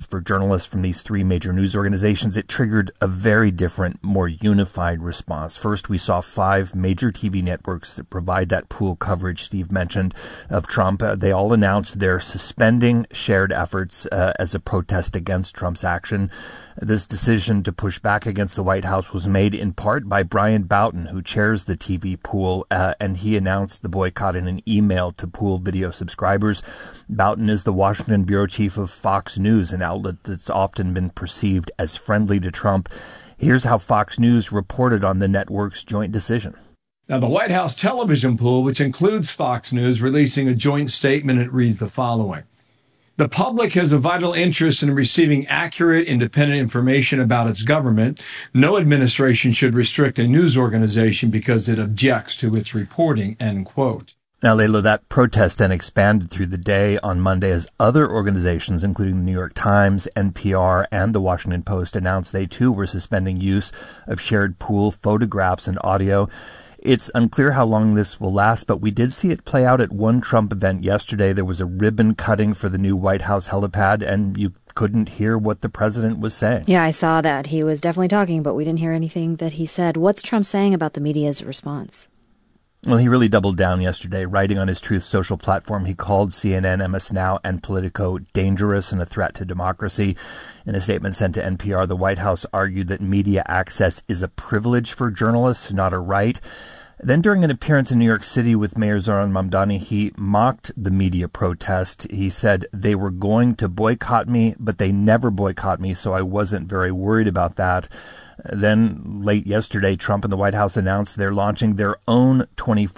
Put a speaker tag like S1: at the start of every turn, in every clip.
S1: for journalists from these three major news organizations, it triggered a very different, more unified response. First, we saw 5 major TV networks that provide that pool coverage Steve mentioned of Trump. They all announced they're suspending shared efforts as a protest against Trump's action. This decision to push back against the White House was made in part by Brian Boughton, who chairs the TV pool, and he announced the boycott in an email to pool video subscribers. Boughton is the Washington bureau chief of Fox News, an outlet that's often been perceived as friendly to Trump. Here's how Fox News reported on the network's joint decision.
S2: Now, the White House television pool, which includes Fox News, releasing a joint statement. It reads the following. The public has a vital interest in receiving accurate, independent information about its government. No administration should restrict a news organization because it objects to its reporting, end quote.
S1: Now, Layla, that protest then expanded through the day on Monday as other organizations, including the New York Times, NPR, and the Washington Post, announced they too were suspending use of shared pool photographs and audio. It's unclear how long this will last, but we did see it play out at one Trump event yesterday. There was a ribbon cutting for the new White House helipad, and you couldn't hear what the president was saying.
S3: Yeah, I saw that. He was definitely talking, but we didn't hear anything that he said. What's Trump saying about the media's response?
S1: Well, he really doubled down yesterday. Writing on his Truth Social platform, he called CNN, MS Now, and Politico dangerous and a threat to democracy. In a statement sent to NPR, the White House argued that media access is a privilege for journalists, not a right. Then during an appearance in New York City with Mayor Zohran Mamdani, he mocked the media protest. He said they were going to boycott me, but they never boycott me, so I wasn't very worried about that. Then late yesterday, Trump and the White House announced they're launching their own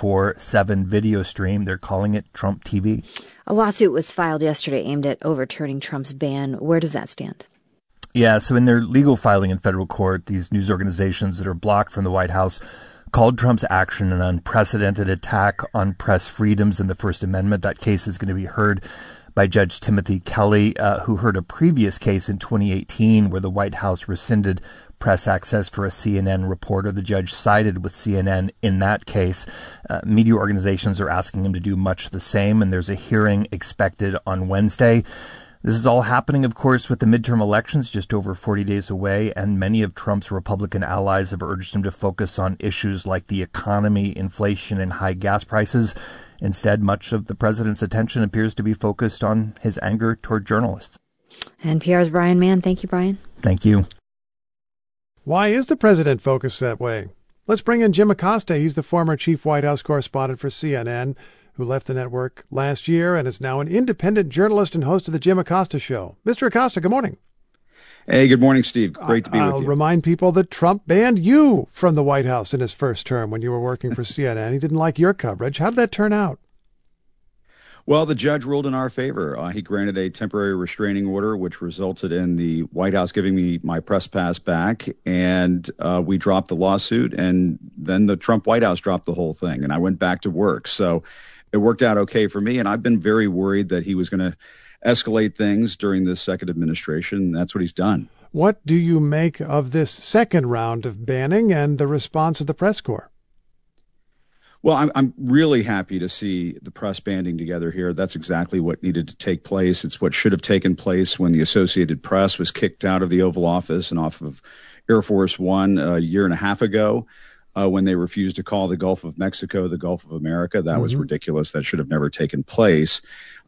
S1: 24/7 video stream. They're calling it Trump TV.
S3: A lawsuit was filed yesterday aimed at overturning Trump's ban. Where does that stand?
S1: Yeah, so in their legal filing in federal court, these news organizations that are blocked from the White House called Trump's action an unprecedented attack on press freedoms and the First Amendment. That case is going to be heard by Judge Timothy Kelly, who heard a previous case in 2018 where the White House rescinded press access for a CNN reporter. The judge sided with CNN in that case. Media organizations are asking him to do much the same, and there's a hearing expected on Wednesday. This is all happening, of course, with the midterm elections just over 40 days away, and many of Trump's Republican allies have urged him to focus on issues like the economy, inflation, and high gas prices. Instead, much of the president's attention appears to be focused on his anger toward journalists.
S3: NPR's Brian Mann. Thank you, Brian.
S1: Thank you.
S4: Why is the president focused that way? Let's bring in Jim Acosta. He's the former chief White House correspondent for CNN, who left the network last year and is now an independent journalist and host of the Jim Acosta Show. Mr. Acosta, good morning.
S5: Hey, good morning, Steve. Great to be with you.
S4: I'll remind people that Trump banned you from the White House in his first term when you were working for CNN. He didn't like your coverage. How did that turn out?
S5: Well, the judge ruled in our favor. He granted a temporary restraining order, which resulted in the White House giving me my press pass back, and we dropped the lawsuit, and then the Trump White House dropped the whole thing, and I went back to work. So it worked out okay for me, and I've been very worried that he was going to escalate things during this second administration, and that's what he's done.
S4: What do you make of this second round of banning and the response of the press corps?
S5: Well, I'm really happy to see the press banding together here. That's exactly what needed to take place. It's what should have taken place when the Associated Press was kicked out of the Oval Office and off of Air Force One a year and a half ago when they refused to call the Gulf of Mexico the Gulf of America. That was ridiculous. That should have never taken place.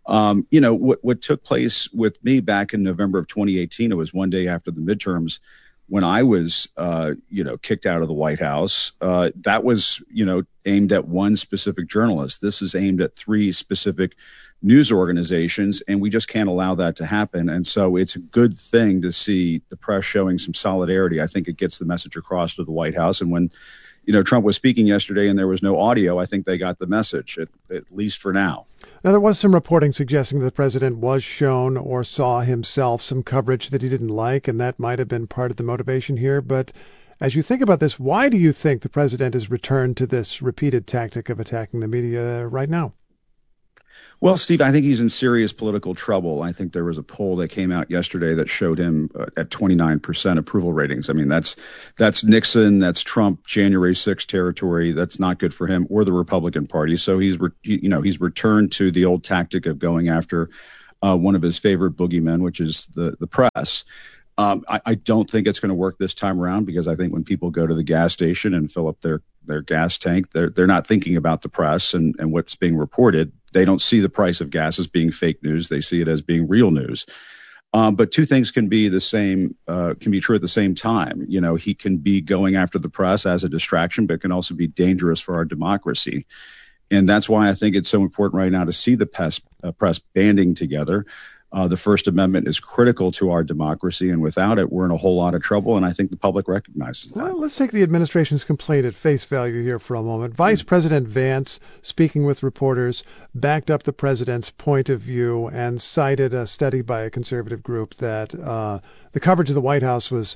S5: What took place with me back in November of 2018, it was one day after the midterms, when I was, kicked out of the White House, that was, aimed at one specific journalist. This is aimed at three specific news organizations, and we just can't allow that to happen. And so it's a good thing to see the press showing some solidarity. I think it gets the message across to the White House. And when, Trump was speaking yesterday and there was no audio, I think they got the message, at least for now.
S4: Now, there was some reporting suggesting that the president was shown or saw himself some coverage that he didn't like, and that might have been part of the motivation here. But as you think about this, why do you think the president has returned to this repeated tactic of attacking the media right now?
S5: Well, Steve, I think he's in serious political trouble. I think there was a poll that came out yesterday that showed him at 29% approval ratings. I mean, that's Nixon, that's Trump, January 6th territory. That's not good for him or the Republican Party. So he's returned to the old tactic of going after one of his favorite boogeymen, which is the press. I don't think it's going to work this time around, because I think when people go to the gas station and fill up their gas tank, they're not thinking about the press and what's being reported. They don't see the price of gas as being fake news. They see it as being real news. But two things can be can be true at the same time. You know, he can be going after the press as a distraction, but can also be dangerous for our democracy. And that's why I think it's so important right now to see the press banding together. The First Amendment is critical to our democracy, and without it, we're in a whole lot of trouble, and I think the public recognizes that.
S4: Well, let's take the administration's complaint at face value here for a moment. Vice President Vance, speaking with reporters, backed up the president's point of view and cited a study by a conservative group that the coverage of the White House was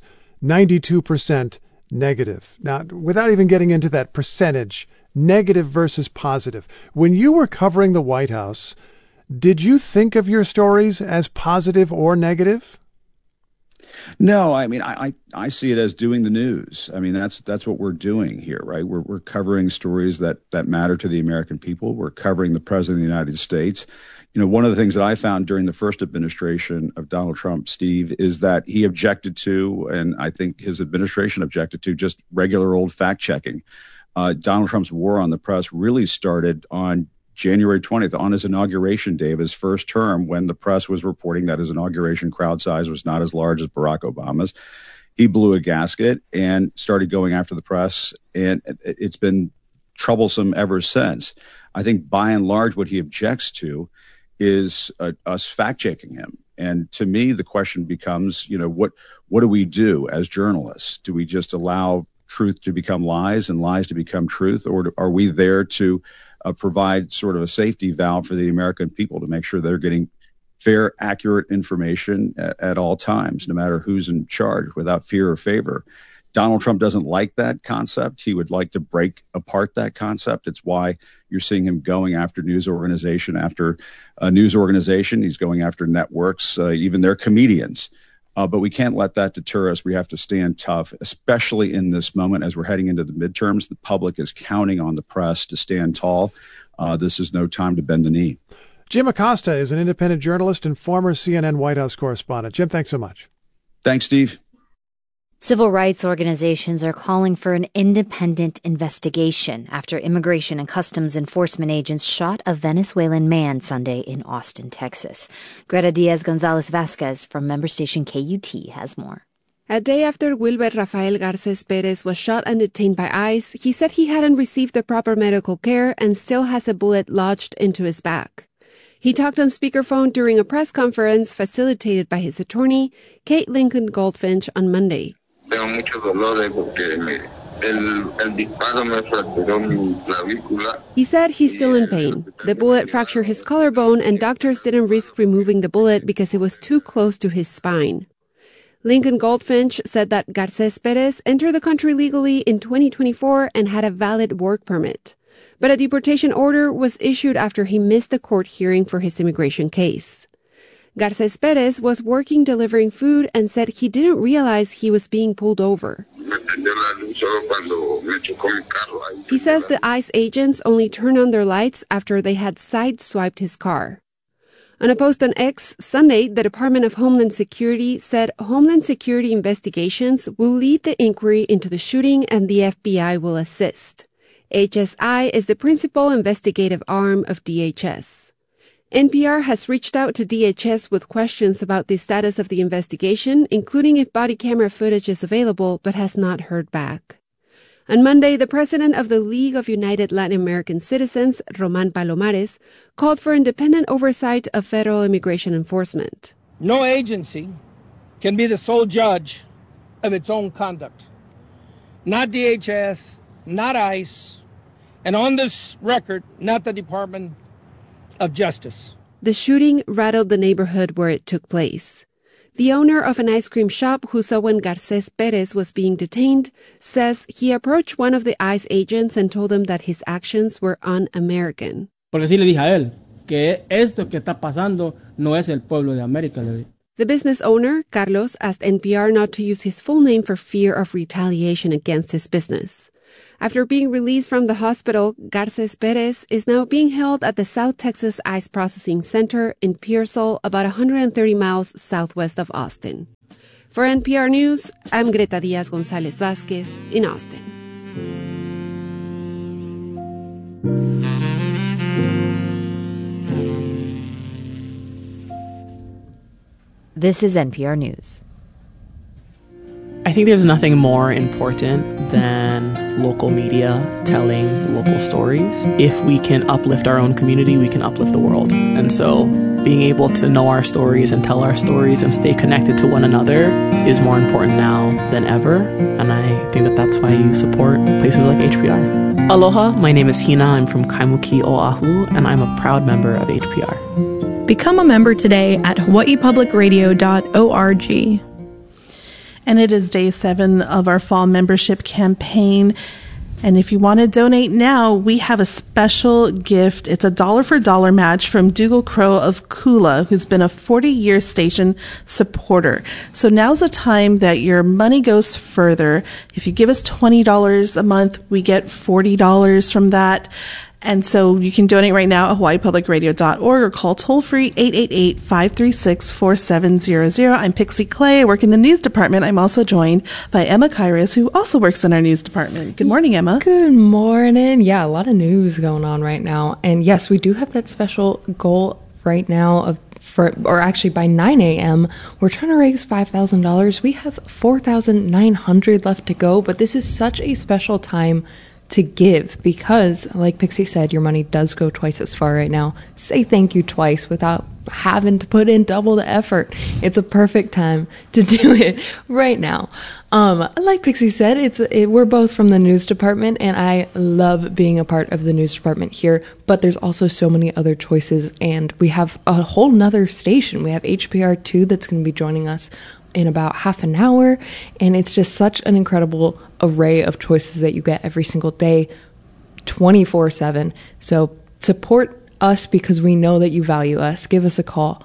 S4: 92% negative. Now, without even getting into that percentage, negative versus positive, when you were covering the White House, did you think of your stories as positive or negative?
S5: No, I mean, I see it as doing the news. I mean, that's what we're doing here, right? We're covering stories that matter to the American people. We're covering the President of the United States. You know, one of the things that I found during the first administration of Donald Trump, Steve, is that he objected to, and I think his administration objected to, just regular old fact checking. Donald Trump's war on the press really started on January 20th, on his inauguration day of his first term, when the press was reporting that his inauguration crowd size was not as large as Barack Obama's. He blew a gasket and started going after the press, and it's been troublesome ever since. I think by and large what he objects to is us fact-checking him. And to me, the question becomes, you know, what do we do as journalists? Do we just allow truth to become lies and lies to become truth, or are we there to provide sort of a safety valve for the American people to make sure they're getting fair, accurate information at all times, no matter who's in charge, without fear or favor? Donald Trump doesn't like that concept. He would like to break apart that concept. It's why you're seeing him going after news organization after news organization. He's going after networks, even their comedians. But we can't let that deter us. We have to stand tough, especially in this moment as we're heading into the midterms. The public is counting on the press to stand tall. This is no time to bend the knee.
S4: Jim Acosta is an independent journalist and former CNN White House correspondent. Jim, thanks so much.
S5: Thanks, Steve.
S3: Civil rights organizations are calling for an independent investigation after Immigration and Customs Enforcement agents shot a Venezuelan man Sunday in Austin, Texas. Greta Diaz-Gonzalez-Vasquez from member station KUT has more.
S6: A day after Wilber Rafael Garces Perez was shot and detained by ICE, he said he hadn't received the proper medical care and still has a bullet lodged into his back. He talked on speakerphone during a press conference facilitated by his attorney, Kate Lincoln Goldfinch, on Monday.
S7: Tengo mucho dolor porque el disparo me fracturó mi clavícula.
S6: He said he's still in pain. The bullet fractured his collarbone, and doctors didn't risk removing the bullet because it was too close to his spine. Lincoln Goldfinch said that Garces Perez entered the country legally in 2024 and had a valid work permit. But a deportation order was issued after he missed the court hearing for his immigration case. Garces Perez was working delivering food and said he didn't realize he was being pulled over. He says the ICE agents only turned on their lights after they had sideswiped his car. On a post on X Sunday, the Department of Homeland Security said Homeland Security investigations will lead the inquiry into the shooting and the FBI will assist. HSI is the principal investigative arm of DHS. NPR has reached out to DHS with questions about the status of the investigation, including if body camera footage is available, but has not heard back. On Monday, the president of the League of United Latin American Citizens, Roman Palomares, called for independent oversight of federal immigration enforcement.
S8: No agency can be the sole judge of its own conduct. Not DHS, not ICE, and on this record, not the Department of Justice.
S6: The shooting rattled the neighborhood where it took place. The owner of an ice cream shop who saw when Garces Perez was being detained says he approached one of the ICE agents and told him that his actions were un-American.
S9: Porque sí le dije a él que esto que está pasando no es el pueblo de América.
S6: The business owner, Carlos, asked NPR not to use his full name for fear of retaliation against his business. After being released from the hospital, Garces Perez is now being held at the South Texas ICE Processing Center in Pearsall, about 130 miles southwest of Austin. For NPR News, I'm Greta Diaz Gonzalez Vázquez in Austin.
S3: This is NPR News.
S10: I think there's nothing more important than local media telling local stories. If we can uplift our own community, we can uplift the world. And so being able to know our stories and tell our stories and stay connected to one another is more important now than ever. And I think that that's why you support places like HPR. Aloha, my name is Hina. I'm from Kaimuki, Oahu, and I'm a proud member of HPR.
S11: Become a member today at hawaiipublicradio.org. And it is day 7 of our fall membership campaign. And if you want to donate now, we have a special gift. It's a $1 match from Dougal Crow of Kula, who's been a 40-year station supporter. So now's the time that your money goes further. If you give us $20 a month, we get $40 from that. And so you can donate right now at hawaiipublicradio.org or call toll-free 888-536-4700. I'm Pixie Clay. I work in the news department. I'm also joined by Emma Kairos, who also works in our news department. Good morning, Emma.
S12: Good morning. Yeah, a lot of news going on right now. And yes, we do have that special goal right now by 9 a.m., we're trying to raise $5,000. We have $4,900 left to go, but this is such a special time to give because, like Pixie said, your money does go twice as far right now. Say thank you twice without having to put in double the effort. It's a perfect time to do it right now. Like Pixie said, we're both from the news department, and I love being a part of the news department here, but there's also so many other choices, and we have a whole nother station. We have HPR2 that's going to be joining us in about half an hour, and it's just such an incredible array of choices that you get every single day, 24/7. So support us because we know that you value us. Give us a call,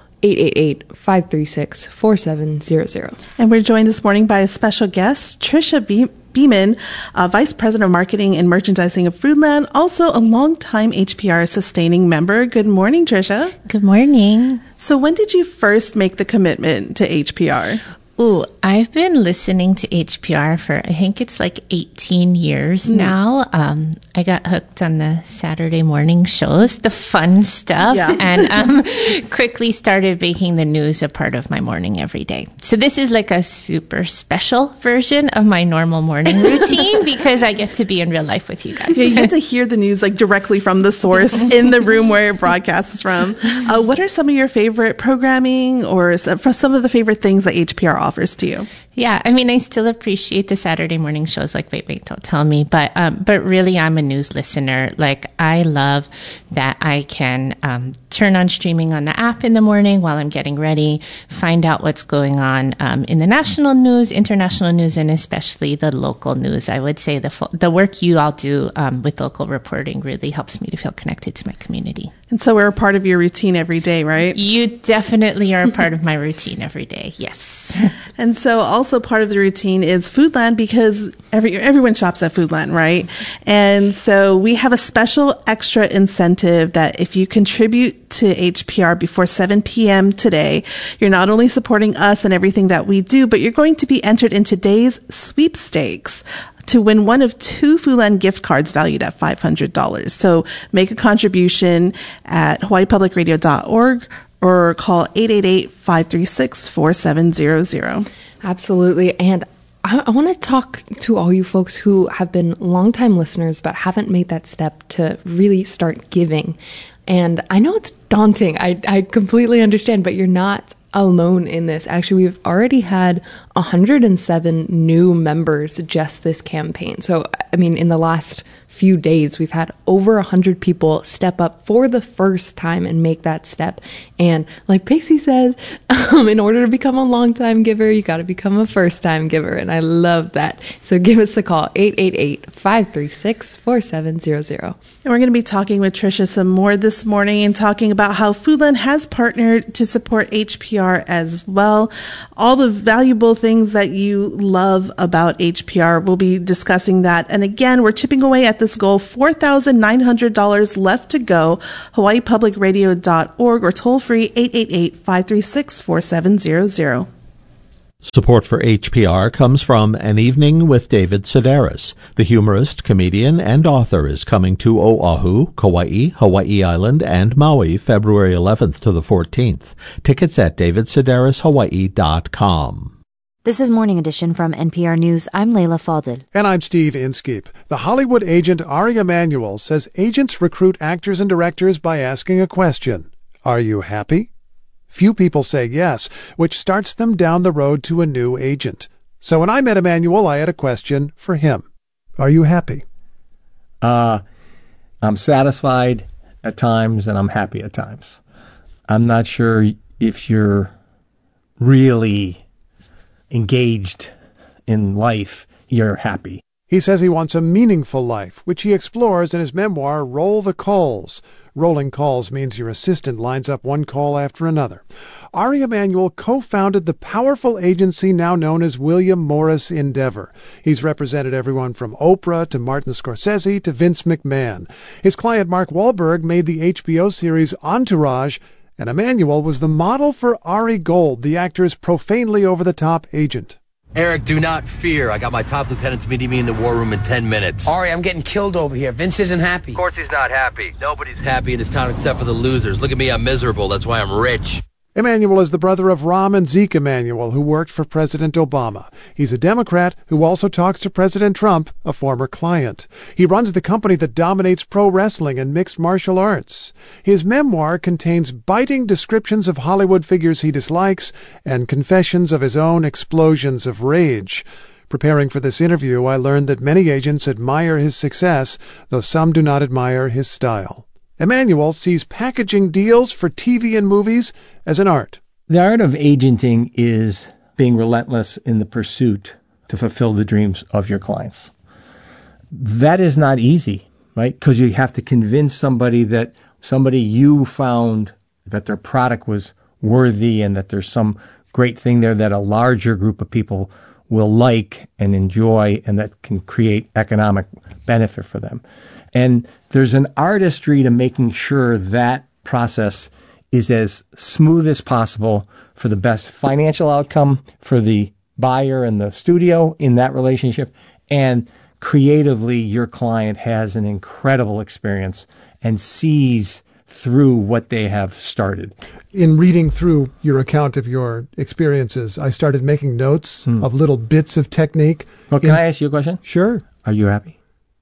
S12: 888-536-4700.
S11: And we're joined this morning by a special guest, Trisha Beeman, Vice President of Marketing and Merchandising of Foodland, also a longtime HPR sustaining member. Good morning, Trisha.
S13: Good morning.
S11: So when did you first make the commitment to HPR?
S13: Ooh, I've been listening to HPR for, I think it's like 18 years now. I got hooked on the Saturday morning shows, the fun stuff, and quickly started making the news a part of my morning every day. So this is like a super special version of my normal morning routine because I get to be in real life with you guys.
S11: Yeah, you get to hear the news like directly from the source in the room where it broadcasts from. What are some of your favorite programming or some of the favorite things that HPR offers to you?
S13: Yeah, I mean, I still appreciate the Saturday morning shows like Wait, Don't Tell Me, but really I'm a news listener. Like, I love that I can turn on streaming on the app in the morning while I'm getting ready, find out what's going on in the national news, international news, and especially the local news. I would say the work you all do with local reporting really helps me to feel connected to my community.
S11: And so we're a part of your routine every day, right?
S13: You definitely are a part of my routine every day, yes.
S11: And so also part of the routine is Foodland because everyone shops at Foodland, right? And so we have a special extra incentive that if you contribute to HPR before 7 p.m. today, you're not only supporting us and everything that we do, but you're going to be entered in today's sweepstakes to win one of 2 Foodland gift cards valued at $500. So make a contribution at hawaiipublicradio.org or call 888-536-4700.
S12: Absolutely. And I want to talk to all you folks who have been longtime listeners but haven't made that step to really start giving. And I know it's daunting. I completely understand, but you're not alone in this. Actually, we've already had 107 new members just this campaign. So, I mean, in the last few days. We've had over 100 people step up for the first time and make that step. And like Pacey says, in order to become a long-time giver, you got to become a first-time giver. And I love that. So give us a call, 888-536-4700.
S11: And we're going to be talking with Tricia some more this morning and talking about how Foodland has partnered to support HPR as well. All the valuable things that you love about HPR. We'll be discussing that. And again, we're chipping away at this goal, $4,900 left to go. HawaiiPublicRadio.org or toll free 888-536-4700.
S14: Support for HPR comes from An Evening with David Sedaris. The humorist, comedian, and author is coming to Oahu, Kauai, Hawaii Island, and Maui February 11th to the 14th. Tickets at davidsedarishawaii.com.
S3: This is Morning Edition from NPR News. I'm Layla Fadel.
S4: And I'm Steve Inskeep. The Hollywood agent Ari Emanuel says agents recruit actors and directors by asking a question. Are you happy? Few people say yes, which starts them down the road to a new agent. So when I met Emanuel, I had a question for him. Are you happy?
S15: I'm satisfied at times and I'm happy at times. I'm not sure if you're really engaged in life, you're happy.
S4: He says he wants a meaningful life, which he explores in his memoir, Roll the Calls. Rolling calls means your assistant lines up one call after another. Ari Emanuel co-founded the powerful agency now known as William Morris Endeavor. He's represented everyone from Oprah to Martin Scorsese to Vince McMahon. His client Mark Wahlberg made the HBO series Entourage, and Emanuel was the model for Ari Gold, the actor's profanely over-the-top agent.
S16: Eric, do not fear. I got my top lieutenants meeting me in the war room in 10 minutes.
S17: Ari, I'm getting killed over here. Vince isn't happy.
S16: Of course he's not happy. Nobody's happy in this town except for the losers. Look at me, I'm miserable. That's why I'm rich.
S4: Emanuel is the brother of Rahm and Zeke Emanuel, who worked for President Obama. He's a Democrat who also talks to President Trump, a former client. He runs the company that dominates pro wrestling and mixed martial arts. His memoir contains biting descriptions of Hollywood figures he dislikes and confessions of his own explosions of rage. Preparing for this interview, I learned that many agents admire his success, though some do not admire his style. Emanuel sees packaging deals for TV and movies as an art.
S15: The art of agenting is being relentless in the pursuit to fulfill the dreams of your clients. That is not easy, right? Because you have to convince somebody that somebody you found that their product was worthy and that there's some great thing there that a larger group of people will like and enjoy and that can create economic benefit for them. And there's an artistry to making sure that process is as smooth as possible for the best financial outcome for the buyer and the studio in that relationship. And creatively, your client has an incredible experience and sees through what they have started.
S4: In reading through your account of your experiences, I started making notes of little bits of technique.
S15: Well, can I ask you a question?
S4: Sure.
S15: Are you happy?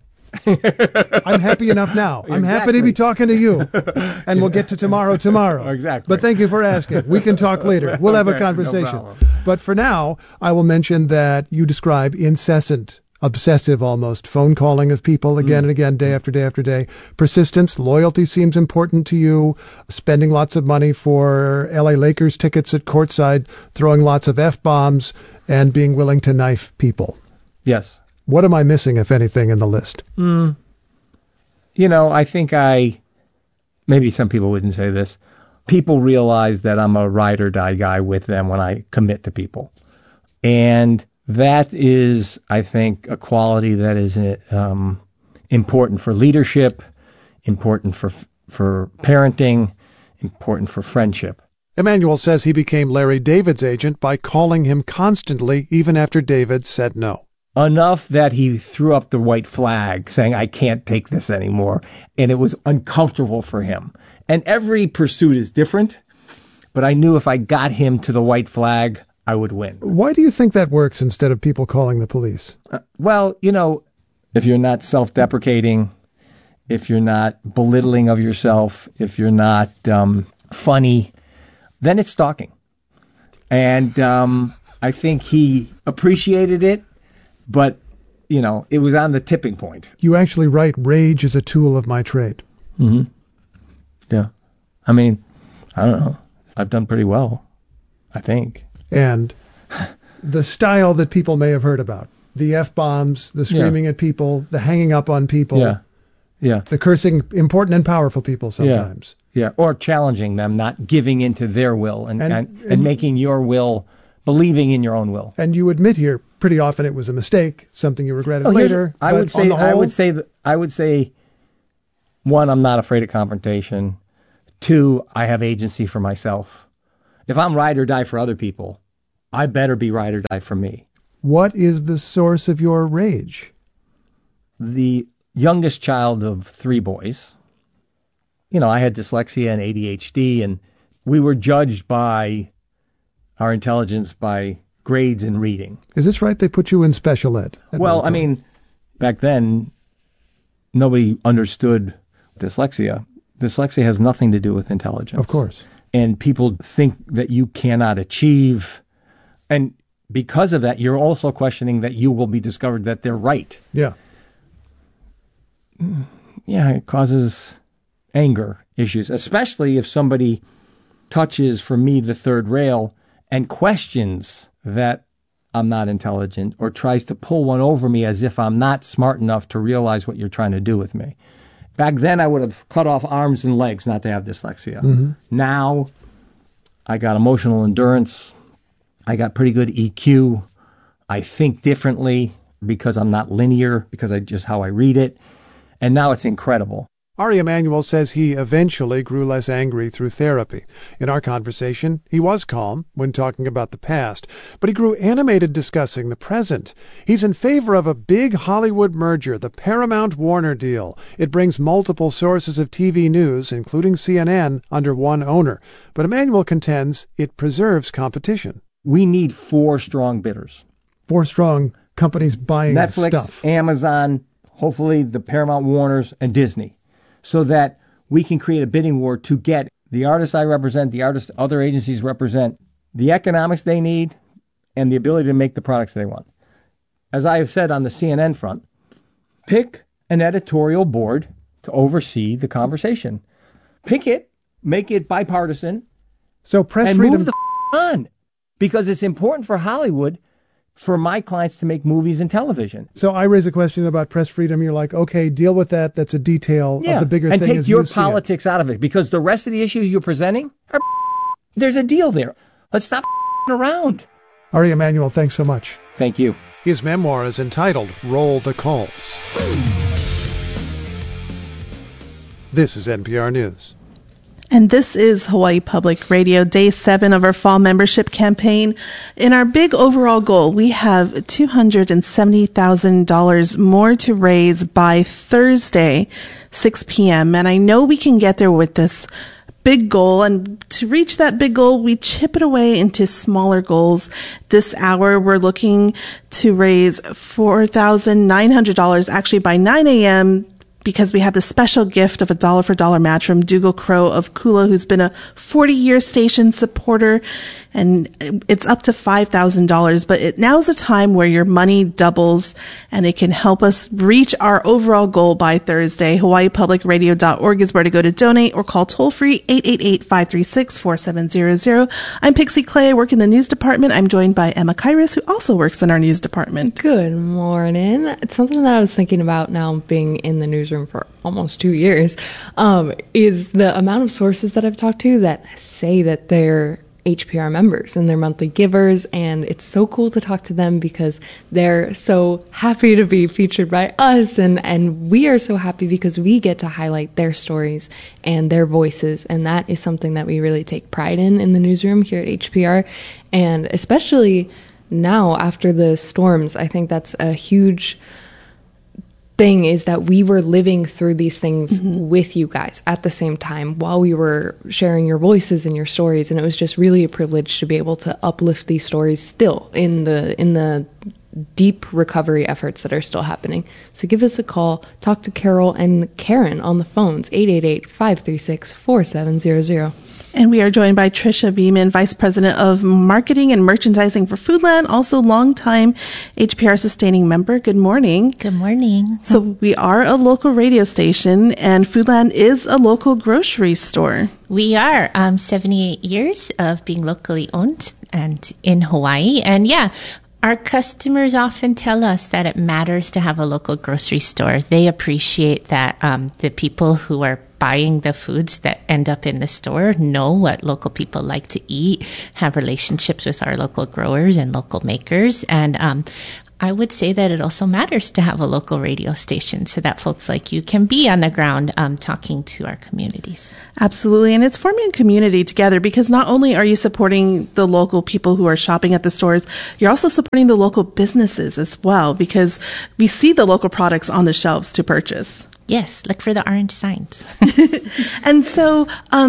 S4: I'm happy enough now. I'm happy to be talking to you. And we'll get to tomorrow.
S15: Exactly.
S4: But thank you for asking. We can talk later. We'll have a conversation.
S15: No,
S4: but for now, I will mention that you describe incessant, obsessive almost, phone calling of people again and again, day after day after day. Persistence, loyalty seems important to you. Spending lots of money for LA Lakers tickets at courtside, throwing lots of F-bombs, and being willing to knife people.
S15: Yes.
S4: What am I missing, if anything, in the list?
S15: You know, I think maybe some people wouldn't say this. People realize that I'm a ride or die guy with them when I commit to people. And that is, I think, a quality that is important for leadership, important for parenting, important for friendship.
S4: Emanuel says he became Larry David's agent by calling him constantly, even after David said no.
S15: Enough that he threw up the white flag saying, I can't take this anymore. And it was uncomfortable for him. And every pursuit is different, but I knew if I got him to the white flag, I would win.
S4: Why do you think that works instead of people calling the police?
S15: Well, you know, if you're not self-deprecating, if you're not belittling of yourself, if you're not funny, then it's stalking. And I think he appreciated it. But it was on the tipping point.
S4: You actually write, rage is a tool of my trade.
S15: Mm-hmm. Yeah. I mean, I don't know. I've done pretty well, I think.
S4: And the style that people may have heard about, the F-bombs, the screaming at people, the hanging up on people, the cursing important and powerful people sometimes.
S15: Yeah, or challenging them, not giving into their will and making your will, believing in your own will.
S4: And you admit here pretty often it was a mistake, something you regretted later.
S15: I would say, one, I'm not afraid of confrontation. Two, I have agency for myself. If I'm ride or die for other people, I better be ride or die for me.
S4: What is the source of your rage?
S15: The youngest child of 3 boys. I had dyslexia and ADHD, and we were judged by our intelligence by grades in reading.
S4: Is this right? They put you in special ed?
S15: Well, I mean, back then, nobody understood dyslexia. Dyslexia has nothing to do with intelligence.
S4: Of course.
S15: And people think that you cannot achieve. And because of that, you're also questioning that you will be discovered that they're right.
S4: Yeah.
S15: Yeah, it causes anger issues, especially if somebody touches, for me, the third rail and questions that I'm not intelligent or tries to pull one over me as if I'm not smart enough to realize what you're trying to do with me. Back then, I would have cut off arms and legs not to have dyslexia.
S4: Mm-hmm.
S15: Now, I got emotional endurance. I got pretty good EQ. I think differently because I'm not linear, because I just how I read it. And now it's incredible.
S4: Ari Emanuel says he eventually grew less angry through therapy. In our conversation, he was calm when talking about the past, but he grew animated discussing the present. He's in favor of a big Hollywood merger, the Paramount-Warner deal. It brings multiple sources of TV news, including CNN, under one owner. But Emanuel contends it preserves competition.
S15: We need 4 strong bidders.
S4: 4 strong companies buying
S15: Netflix,
S4: stuff.
S15: Amazon, hopefully the Paramount Warners, and Disney, so that we can create a bidding war to get the artists I represent, the artists other agencies represent, the economics they need, and the ability to make the products they want. As I have said on the CNN front, pick an editorial board to oversee the conversation. Pick it, make it bipartisan,
S4: so press
S15: and
S4: freedom
S15: move the on. Because it's important for Hollywood for my clients to make movies and television.
S4: So I raise a question about press freedom. You're like, okay, deal with that. That's a detail of the bigger
S15: and
S4: thing.
S15: And take your politics out of it, because the rest of the issues you're presenting are there's a deal there. Let's stop around.
S4: Ari Emanuel, thanks so much.
S15: Thank you.
S4: His memoir is entitled Roll the Calls. This is NPR News.
S11: And this is Hawaii Public Radio, Day 7 of our fall membership campaign. In our big overall goal, we have $270,000 more to raise by Thursday, 6 p.m. And I know we can get there with this big goal. And to reach that big goal, we chip it away into smaller goals. This hour, we're looking to raise $4,900, actually by 9 a.m., because we have the special gift of a $1 match from Dougal Crow of Kula, who's been a 40-year station supporter, and it's up to $5,000. But now's a time where your money doubles, and it can help us reach our overall goal by Thursday. HawaiiPublicRadio.org is where to go to donate, or call toll-free 888-536-4700. I'm Pixie Clay. I work in the news department. I'm joined by Emma Kairos, who also works in our news department.
S12: Good morning. It's something that I was thinking about now, being in the newsroom for almost 2 years, is the amount of sources that I've talked to that say that they're HPR members and they're monthly givers, and it's so cool to talk to them because they're so happy to be featured by us, and we are so happy because we get to highlight their stories and their voices, and that is something that we really take pride in the newsroom here at HPR. And especially now after the storms, I think that's a huge thing, is that we were living through these things with you guys at the same time while we were sharing your voices and your stories, and it was just really a privilege to be able to uplift these stories still in the deep recovery efforts that are still happening. So give us a call, talk to Carol and Karen on the phones, 888-536-4700.
S11: And we are joined by Trisha Beeman, Vice President of Marketing and Merchandising for Foodland, also longtime HPR sustaining member. Good morning.
S13: Good morning.
S11: So we are a local radio station, and Foodland is a local grocery store.
S13: We are 78 years of being locally owned and in Hawaii. And yeah, our customers often tell us that it matters to have a local grocery store. They appreciate that the people who are buying the foods that end up in the store know what local people like to eat, have relationships with our local growers and local makers. And I would say that it also matters to have a local radio station so that folks like you can be on the ground talking to our communities.
S11: Absolutely. And it's forming a community together because not only are you supporting the local people who are shopping at the stores, you're also supporting the local businesses as well because we see the local products on the shelves to purchase.
S13: Yes, look for the orange signs.
S11: And so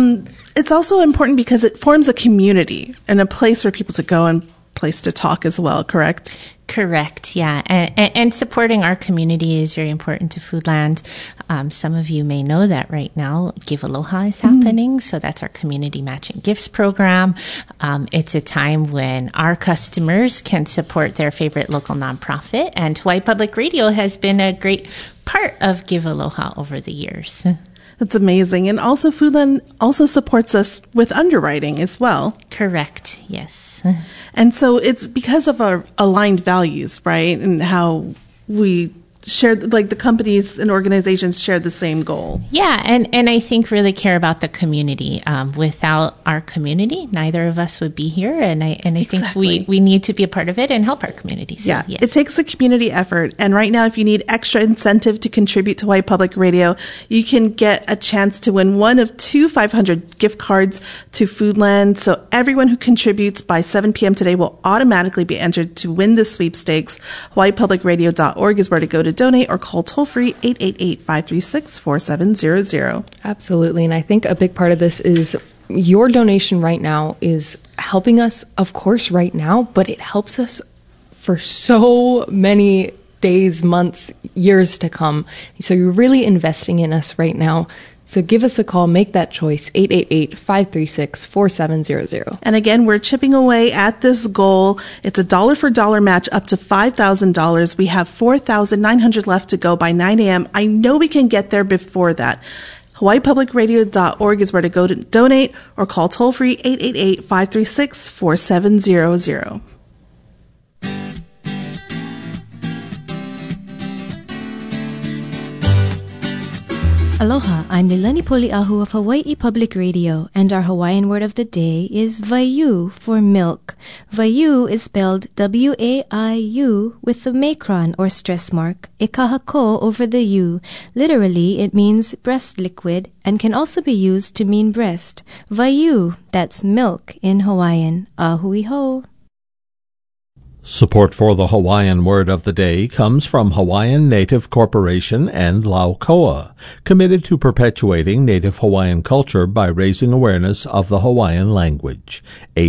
S11: it's also important because it forms a community and a place for people to go and place to talk as well, correct?
S13: Correct, yeah. And supporting our community is very important to Foodland. Some of you may know that right now Give Aloha is happening. So that's our community matching gifts program. It's a time when our customers can support their favorite local nonprofit. And Hawaii Public Radio has been a great part of Give Aloha over the years.
S11: That's amazing. And also Foodland also supports us with underwriting as well.
S13: Correct, yes.
S11: And so it's because of our aligned values, right? And how we share, like the companies and organizations share the same goal.
S13: Yeah, and I think really care about the community. Without our community, neither of us would be here. And I think we need to be a part of it and help our communities.
S11: Yeah,
S13: yes.
S11: It takes a community effort. And right now, if you need extra incentive to contribute to Hawaii Public Radio, you can get a chance to win one of 2 500 gift cards to Foodland. So everyone who contributes by 7 p.m. today will automatically be entered to win the sweepstakes. HawaiiPublicRadio.org is where to go to donate or call toll-free 888-536-4700.
S12: Absolutely. And I think a big part of this is your donation right now is helping us, of course, right now, but it helps us for so many days, months, years to come. So you're really investing in us right now. So give us a call, make that choice, 888-536-4700.
S11: And again, we're chipping away at this goal. It's a dollar for dollar match up to $5,000. We have 4,900 left to go by 9 a.m. I know we can get there before that. HawaiiPublicRadio.org is where to go to donate or call toll-free 888-536-4700.
S18: Aloha, I'm Nilani Poliahu of Hawaii Public Radio, and our Hawaiian word of the day is Waiu for milk. Waiu is spelled W-A-I-U with the macron or stress mark, e kahako over the U. Literally, it means breast liquid and can also be used to mean breast. Waiu, that's milk in Hawaiian. Ahui ho.
S14: Support for the Hawaiian word of the day comes from Hawaiian Native Corporation and Laukoa, committed to perpetuating Native Hawaiian culture by raising awareness of the Hawaiian language.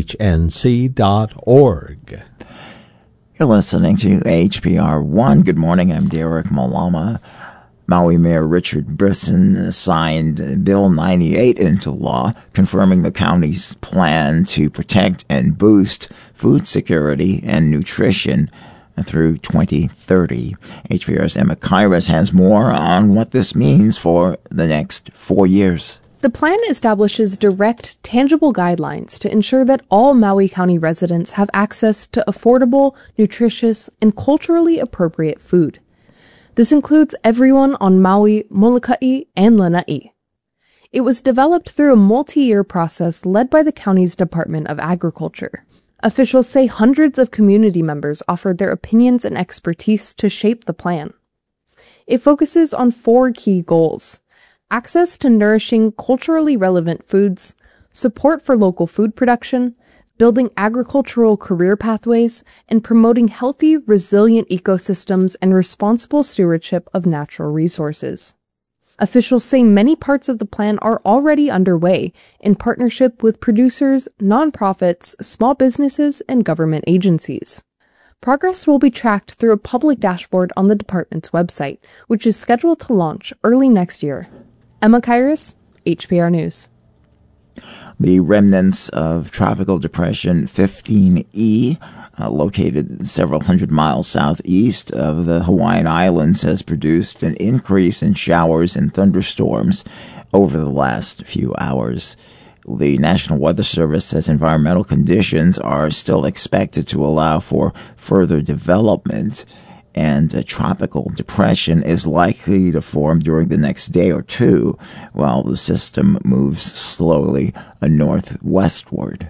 S14: HNC.org.
S19: You're listening to HPR 1. Good morning, I'm Derek Malama. Maui Mayor Richard Brisson signed Bill 98 into law, confirming the county's plan to protect and boost food security and nutrition through 2030. HPR's Emma Kairos has more on what this means for the next 4 years.
S12: The plan establishes direct, tangible guidelines to ensure that all Maui County residents have access to affordable, nutritious, and culturally appropriate food. This includes everyone on Maui, Molokai, and Lanai. It was developed through a multi-year process led by the county's Department of Agriculture. Officials say hundreds of community members offered their opinions and expertise to shape the plan. It focuses on 4 key goals: access to nourishing, culturally relevant foods, support for local food production, building agricultural career pathways, and promoting healthy, resilient ecosystems and responsible stewardship of natural resources. Officials say many parts of the plan are already underway in partnership with producers, nonprofits, small businesses, and government agencies. Progress will be tracked through a public dashboard on the department's website, which is scheduled to launch early next year. Emma Kairos, HPR News.
S19: The remnants of Tropical Depression 15E, located several hundred miles southeast of the Hawaiian Islands, has produced an increase in showers and thunderstorms over the last few hours. The National Weather Service says environmental conditions are still expected to allow for further development, and a tropical depression is likely to form during the next day or two while the system moves slowly northwestward.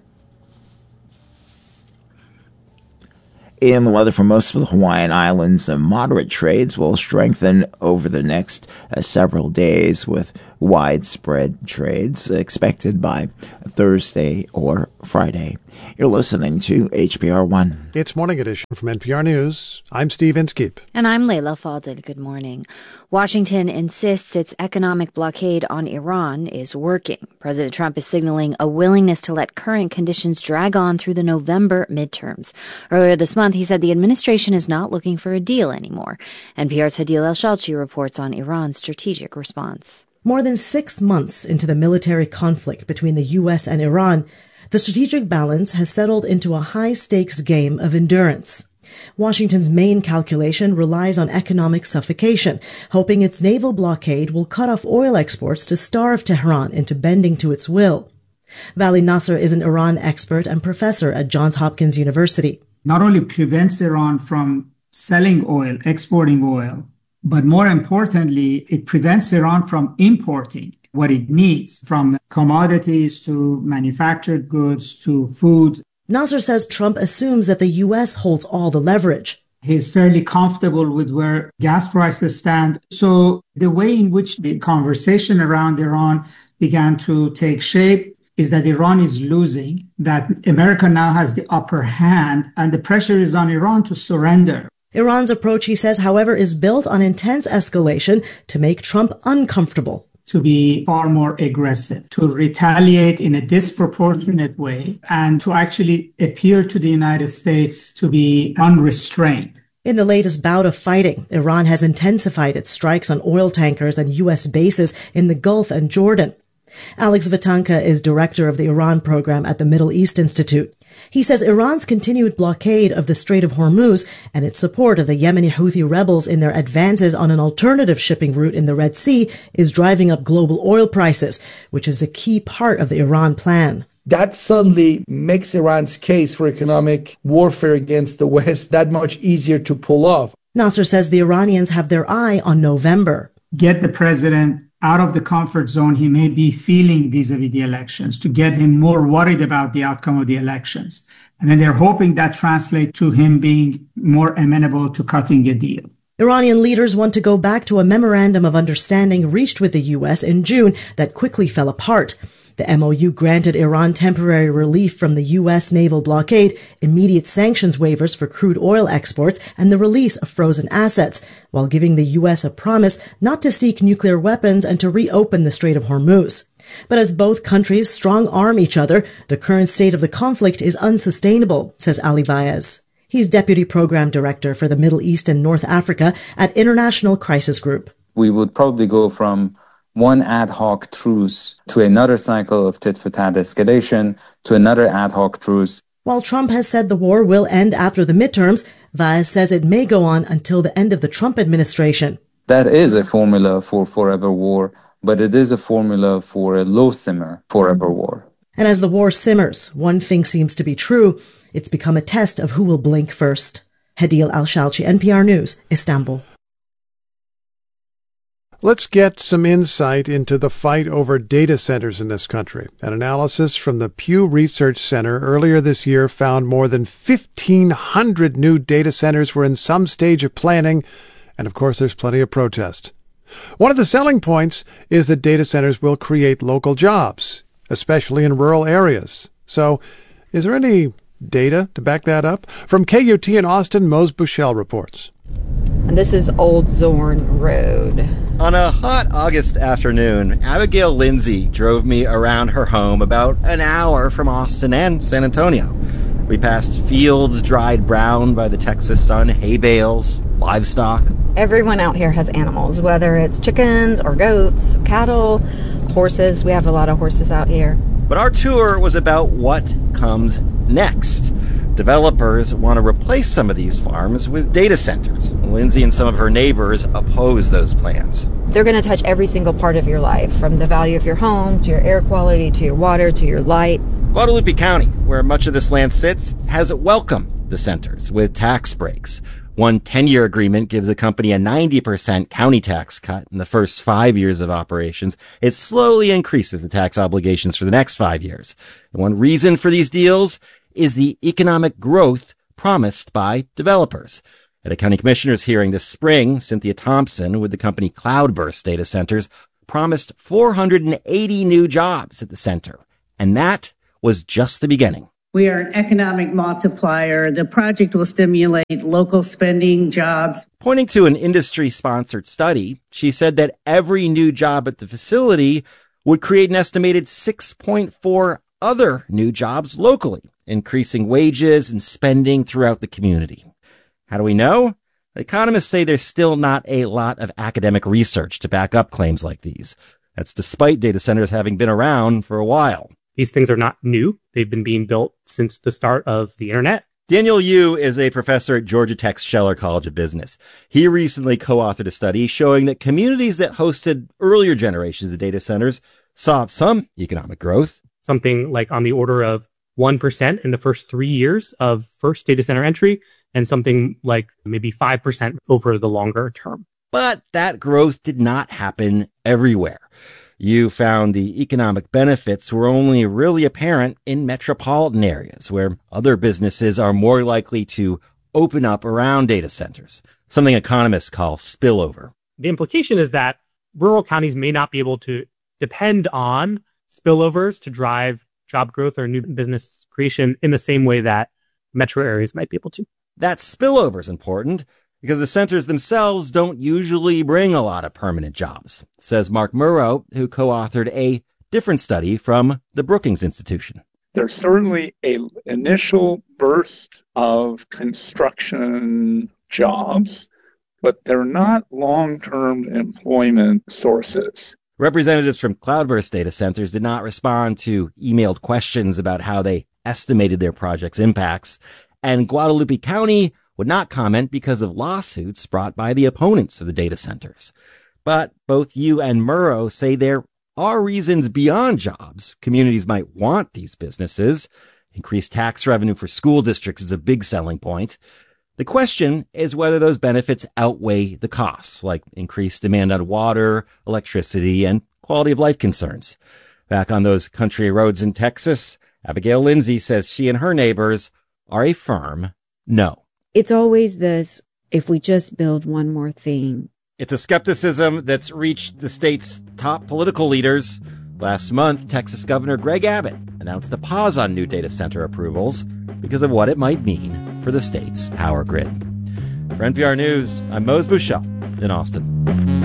S19: In the weather for most of the Hawaiian Islands, moderate trades will strengthen over the next several days, with widespread trades expected by Thursday or Friday. You're listening to HPR 1.
S4: It's Morning Edition from NPR News. I'm Steve Inskeep.
S3: And I'm Layla Fadel. Good morning. Washington insists its economic blockade on Iran is working. President Trump is signaling a willingness to let current conditions drag on through the November midterms. Earlier this month, he said the administration is not looking for a deal anymore. NPR's Hadil El-Shalchi reports on Iran's strategic response.
S20: More than 6 months into the military conflict between the U.S. and Iran, the strategic balance has settled into a high-stakes game of endurance. Washington's main calculation relies on economic suffocation, hoping its naval blockade will cut off oil exports to starve Tehran into bending to its will. Vali Nasser is an Iran expert and professor at Johns Hopkins University.
S21: Not only prevents Iran from selling oil, exporting oil, but more importantly, it prevents Iran from importing what it needs, from commodities to manufactured goods to food.
S20: Nasser says Trump assumes that the U.S. holds all the leverage.
S21: He's fairly comfortable with where gas prices stand. So the way in which the conversation around Iran began to take shape is that Iran is losing, that America now has the upper hand, and the pressure is on Iran to surrender.
S20: Iran's approach, he says, however, is built on intense escalation to make Trump uncomfortable.
S21: To be far more aggressive, to retaliate in a disproportionate way, and to actually appear to the United States to be unrestrained.
S20: In the latest bout of fighting, Iran has intensified its strikes on oil tankers and U.S. bases in the Gulf and Jordan. Alex Vatanka is director of the Iran program at the Middle East Institute. He says Iran's continued blockade of the Strait of Hormuz and its support of the Yemeni Houthi rebels in their advances on an alternative shipping route in the Red Sea is driving up global oil prices, which is a key part of the Iran plan.
S22: That suddenly makes Iran's case for economic warfare against the West that much easier to pull off.
S20: Nasser says the Iranians have their eye on November.
S21: Get the president out of the comfort zone he may be feeling vis-a-vis the elections, to get him more worried about the outcome of the elections. And then they're hoping that translates to him being more amenable to cutting a deal.
S20: Iranian leaders want to go back to a memorandum of understanding reached with the U.S. in June that quickly fell apart. The MOU granted Iran temporary relief from the U.S. naval blockade, immediate sanctions waivers for crude oil exports, and the release of frozen assets, while giving the U.S. a promise not to seek nuclear weapons and to reopen the Strait of Hormuz. But as both countries strong-arm each other, the current state of the conflict is unsustainable, says Ali Vaez. He's Deputy Program Director for the Middle East and North Africa at International Crisis Group.
S23: We would probably go from one ad hoc truce to another cycle of tit-for-tat escalation to another ad hoc truce.
S20: While Trump has said the war will end after the midterms, Vaez says it may go on until the end of the Trump administration.
S23: That is a formula for forever war, but it is a formula for a low-simmer forever war.
S20: And as the war simmers, one thing seems to be true. It's become a test of who will blink first. Hadil El-Shalchi, NPR News, Istanbul.
S4: Let's get some insight into the fight over data centers in this country. An analysis from the Pew Research Center earlier this year found more than 1,500 new data centers were in some stage of planning, and of course there's plenty of protest. One of the selling points is that data centers will create local jobs, especially in rural areas. So, is there any data to back that up? From KUT in Austin, Mose Bushell reports.
S24: And this is Old Zorn Road.
S25: On a hot August afternoon, Abigail Lindsay drove me around her home about an hour from Austin and San Antonio. We passed fields dried brown by the Texas sun, hay bales, livestock.
S24: Everyone out here has animals, whether it's chickens or goats, cattle, horses. We have a lot of horses out here.
S25: But our tour was about what comes next. Developers want to replace some of these farms with data centers. Lindsay and some of her neighbors oppose those plans.
S24: They're going to touch every single part of your life, from the value of your home, to your air quality, to your water, to your light.
S25: Guadalupe County, where much of this land sits, has welcomed the centers with tax breaks. One 10-year agreement gives a company a 90% county tax cut in the first 5 years of operations. It slowly increases the tax obligations for the next 5 years. And one reason for these deals is the economic growth promised by developers. At a county commissioner's hearing this spring, Cynthia Thompson with the company Cloudburst Data Centers promised 480 new jobs at the center. And that was just the beginning.
S1: We are an economic multiplier. The project will stimulate local spending, jobs.
S25: Pointing to an industry-sponsored study, she said that every new job at the facility would create an estimated 6.4 other new jobs locally, increasing wages and spending throughout the community. How do we know? Economists say there's still not a lot of academic research to back up claims like these. That's despite data centers having been around for a while.
S2: These things are not new. They've been being built since the start of the internet.
S25: Daniel Yu is a professor at Georgia Tech's Scheller College of Business. He recently co-authored a study showing that communities that hosted earlier generations of data centers saw some economic growth.
S2: Something like on the order of 1% in the first 3 years of first data center entry, and something like maybe 5% over the longer term.
S25: But that growth did not happen everywhere. You found the economic benefits were only really apparent in metropolitan areas where other businesses are more likely to open up around data centers, something economists call spillover.
S2: The implication is that rural counties may not be able to depend on spillovers to drive job growth or new business creation in the same way that metro areas might be able to.
S25: That spillover is important because the centers themselves don't usually bring a lot of permanent jobs, says Mark Murrow, who co-authored a different study from the Brookings Institution.
S5: There's certainly an initial burst of construction jobs, but they're not long-term employment sources.
S25: Representatives from Cloudburst Data Centers did not respond to emailed questions about how they estimated their project's impacts, and Guadalupe County would not comment because of lawsuits brought by the opponents of the data centers. But both Yu and Murrow say there are reasons beyond jobs communities might want these businesses. Increased tax revenue for school districts is a big selling point. The question is whether those benefits outweigh the costs, like increased demand on water, electricity, and quality of life concerns. Back on those country roads in Texas, Abigail Lindsay says she and her neighbors are a firm no.
S7: It's always this, if we just build one more thing.
S25: It's a skepticism that's reached the state's top political leaders. Last month, Texas Governor Greg Abbott announced a pause on new data center approvals because of what it might mean for the state's power grid. For NPR News, I'm Mose Bushell in Austin.